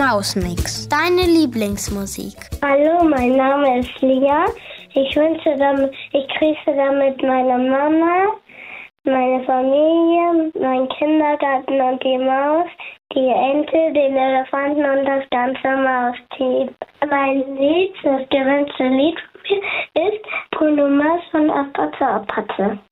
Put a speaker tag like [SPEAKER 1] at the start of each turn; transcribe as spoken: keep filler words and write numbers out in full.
[SPEAKER 1] Mausmix. Deine Lieblingsmusik.
[SPEAKER 2] Hallo, mein Name ist Lia. Ich wünsche damit, ich grüße damit meine Mama, meine Familie, meinen Kindergarten und die Maus, die Ente, den Elefanten und das ganze Mausteam. Mein Lied, das gewünschte Lied von mir ist Bruno Mars von Apatze Apatze.